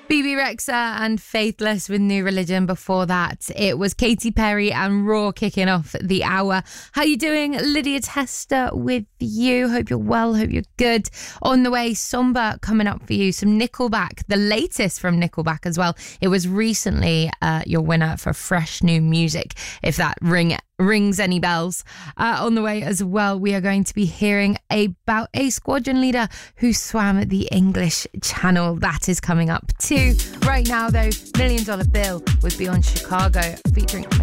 BB Rexa and Faithless with New Religion. Before that, it was Katy Perry and Raw kicking off the hour. How you doing? Lydia Tester with you. Hope you're well, hope you're good. On the way, Somber coming up for you. Some Nickelback, the latest from Nickelback as well. It was recently your winner for Fresh New Music, if that rings any bells. On the way as well, we are going to be hearing about a squadron leader who swam the English Channel. That is coming up too. Right now though, $1 Million Bill with Beyond Chicago featuring